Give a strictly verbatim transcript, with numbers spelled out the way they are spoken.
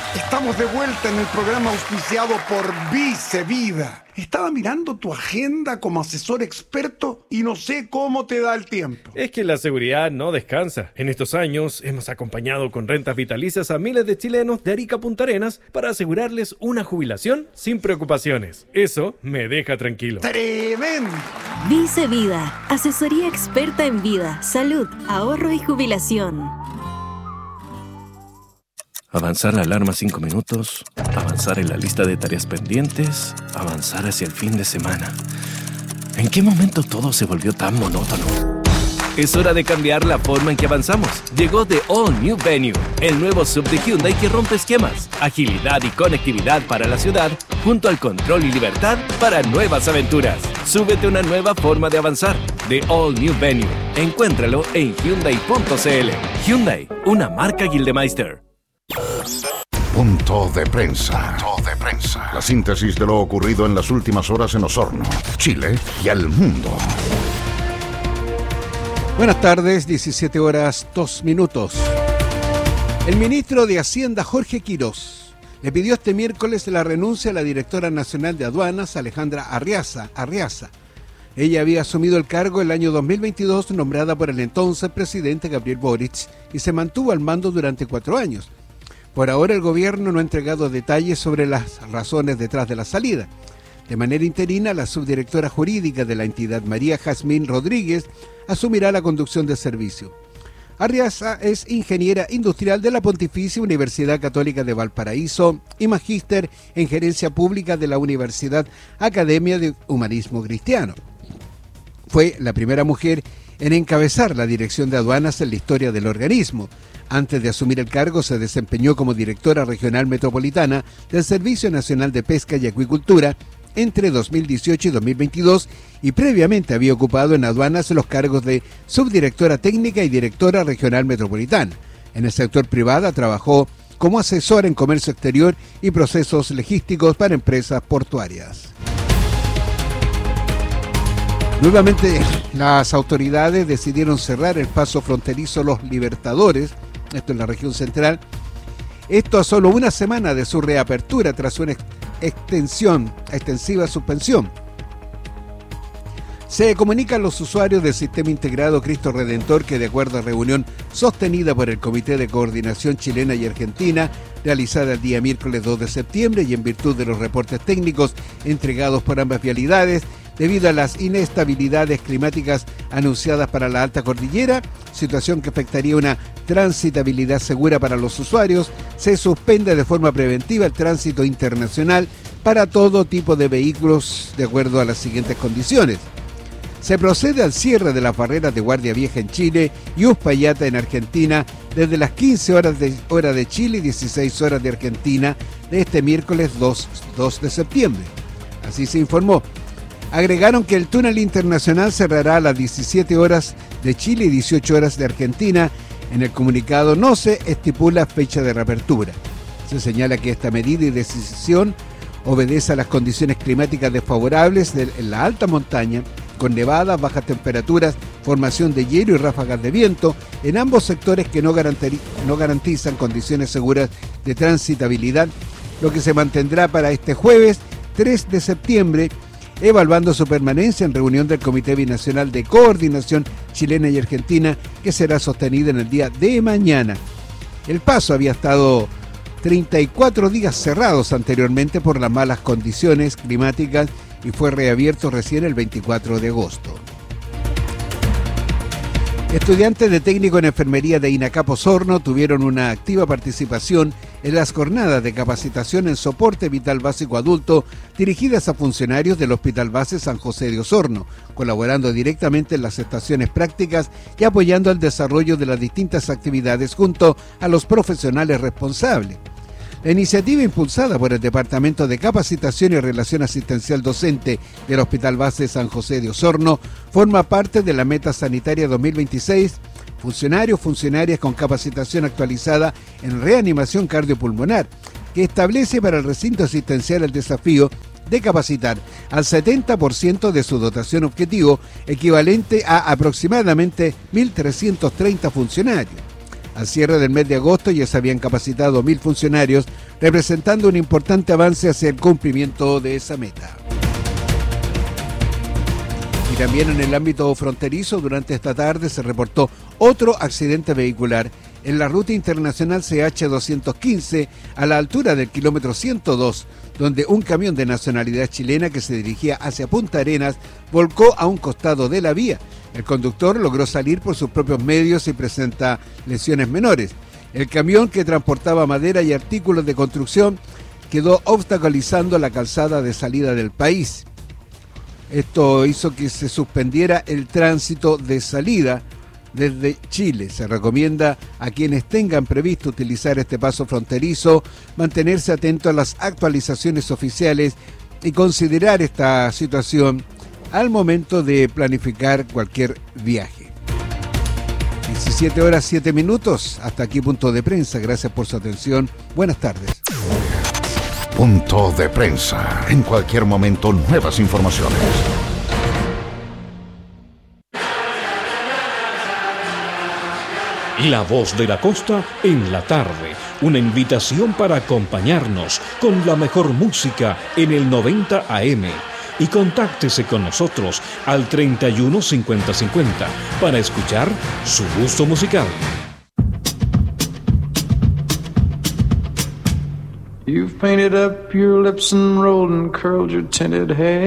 Estamos de vuelta en el programa auspiciado por Vice Vida. Estaba mirando tu agenda como asesor experto y no sé cómo te da el tiempo. Es que la seguridad no descansa. En estos años hemos acompañado con rentas vitalicias a miles de chilenos de Arica a Punta Arenas para asegurarles una jubilación sin preocupaciones. Eso me deja tranquilo. ¡Tremendo! Vice Vida, asesoría experta en vida, salud, ahorro y jubilación. Avanzar la alarma cinco minutos, avanzar en la lista de tareas pendientes, avanzar hacia el fin de semana. ¿En qué momento todo se volvió tan monótono? Es hora de cambiar la forma en que avanzamos. Llegó The All New Venue, el nuevo sub de Hyundai que rompe esquemas, agilidad y conectividad para la ciudad, junto al control y libertad para nuevas aventuras. Súbete a una nueva forma de avanzar. The All New Venue. Encuéntralo en Hyundai punto c l. Hyundai, una marca Gildemeister. Punto de prensa. Punto de prensa. La síntesis de lo ocurrido en las últimas horas en Osorno, Chile y al mundo. Buenas tardes, diecisiete horas, dos minutos. El ministro de Hacienda, Jorge Quirós, le pidió este miércoles la renuncia a la directora nacional de aduanas, Alejandra Arriaza. Arriaza. Ella había asumido el cargo el año dos mil veintidós, nombrada por el entonces presidente Gabriel Boric, y se mantuvo al mando durante cuatro años. Por ahora el gobierno no ha entregado detalles sobre las razones detrás de la salida. De manera interina, la subdirectora jurídica de la entidad, María Jazmín Rodríguez, asumirá la conducción del servicio. Arriaza es ingeniera industrial de la Pontificia Universidad Católica de Valparaíso y magíster en gerencia pública de la Universidad Academia de Humanismo Cristiano. Fue la primera mujer en encabezar la dirección de aduanas en la historia del organismo. Antes de asumir el cargo, se desempeñó como directora regional metropolitana del Servicio Nacional de Pesca y Acuicultura entre dos mil dieciocho y dos mil veintidós y previamente había ocupado en aduanas los cargos de subdirectora técnica y directora regional metropolitana. En el sector privado trabajó como asesora en comercio exterior y procesos logísticos para empresas portuarias. Nuevamente, las autoridades decidieron cerrar el paso fronterizo Los Libertadores, esto en la región central, esto a solo una semana de su reapertura tras una extensión, extensiva suspensión. Se comunican los usuarios del Sistema Integrado Cristo Redentor que, de acuerdo a reunión sostenida por el Comité de Coordinación Chilena y Argentina, realizada el día miércoles dos de septiembre y en virtud de los reportes técnicos entregados por ambas vialidades, debido a las inestabilidades climáticas anunciadas para la alta cordillera, situación que afectaría una transitabilidad segura para los usuarios, se suspende de forma preventiva el tránsito internacional para todo tipo de vehículos de acuerdo a las siguientes condiciones. Se procede al cierre de las barreras de Guardia Vieja en Chile y Uspallata en Argentina desde las quince horas de hora de Chile y dieciséis horas de Argentina de este miércoles dos de septiembre. Así se informó. Agregaron que el túnel internacional cerrará a las diecisiete horas de Chile y dieciocho horas de Argentina. En el comunicado no se estipula fecha de reapertura. Se señala que esta medida y decisión obedece a las condiciones climáticas desfavorables de, en la alta montaña, con nevadas, bajas temperaturas, formación de hielo y ráfagas de viento en ambos sectores que no, garanti- no garantizan condiciones seguras de transitabilidad, lo que se mantendrá para este jueves tres de septiembre, evaluando su permanencia en reunión del Comité Binacional de Coordinación Chilena y Argentina, que será sostenida en el día de mañana. El paso había estado treinta y cuatro días cerrados anteriormente por las malas condiciones climáticas y fue reabierto recién el veinticuatro de agosto. Estudiantes de técnico en enfermería de INACAP Osorno tuvieron una activa participación en las jornadas de capacitación en soporte vital básico adulto dirigidas a funcionarios del Hospital Base San José de Osorno, colaborando directamente en las estaciones prácticas y apoyando el desarrollo de las distintas actividades junto a los profesionales responsables. La iniciativa, impulsada por el Departamento de Capacitación y Relación Asistencial Docente del Hospital Base San José de Osorno, forma parte de la Meta Sanitaria dos mil veintiséis, funcionarios, funcionarias con capacitación actualizada en reanimación cardiopulmonar, que establece para el recinto asistencial el desafío de capacitar al setenta por ciento de su dotación objetivo, equivalente a aproximadamente mil trescientos treinta funcionarios. Al cierre del mes de agosto ya se habían capacitado mil funcionarios, representando un importante avance hacia el cumplimiento de esa meta. Y también en el ámbito fronterizo, durante esta tarde se reportó otro accidente vehicular en la ruta internacional C H doscientos quince a la altura del kilómetro ciento dos, donde un camión de nacionalidad chilena que se dirigía hacia Punta Arenas volcó a un costado de la vía. El conductor logró salir por sus propios medios y presenta lesiones menores. El camión, que transportaba madera y artículos de construcción, quedó obstaculizando la calzada de salida del país. Esto hizo que se suspendiera el tránsito de salida desde Chile. Se recomienda a quienes tengan previsto utilizar este paso fronterizo mantenerse atentos a las actualizaciones oficiales y considerar esta situación al momento de planificar cualquier viaje. diecisiete horas siete minutos. Hasta aquí Punto de Prensa. Gracias por su atención. Buenas tardes. Punto de Prensa. En cualquier momento, nuevas informaciones. La Voz de la Costa en la tarde. Una invitación para acompañarnos con la mejor música en el noventa A M. Y contáctese con nosotros al treinta y uno cincuenta cincuenta para escuchar su gusto musical. You've painted up your lips and rolled and curled your tinted hair.